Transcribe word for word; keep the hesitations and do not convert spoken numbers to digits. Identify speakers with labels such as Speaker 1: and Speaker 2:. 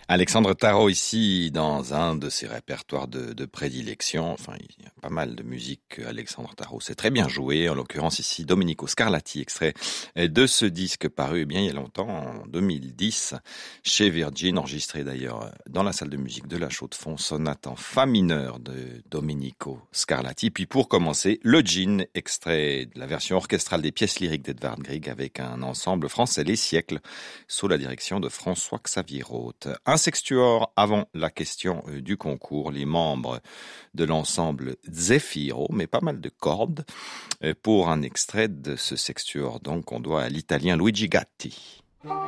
Speaker 1: Alexandre Tarot ici dans un de ses répertoires de, de prédilection. Enfin, il y a pas mal de musique que Alexandre Tarot sait très bien jouer. En l'occurrence ici Domenico Scarlatti, extrait de ce disque paru eh bien il y a longtemps, en deux mille dix, chez Virgin, enregistré d'ailleurs dans la salle de musique de la Chaux-de-Fonds, sonate en fa mineur de Domenico Scarlatti. Puis pour commencer, le Gin, extrait de la version orchestrale des pièces lyriques d'Edvard Grieg avec un ensemble français Les Siècles sous la direction de François-Xavier Roth. Un sextuor avant la question du concours, les membres de l'ensemble Zefiro, mais pas mal de cordes. Pour un extrait de ce sextuor, donc, on doit à l'italien Luigi Gatti.